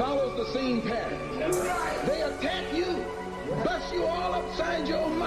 follows the same pattern. They attack you, bust you all upside your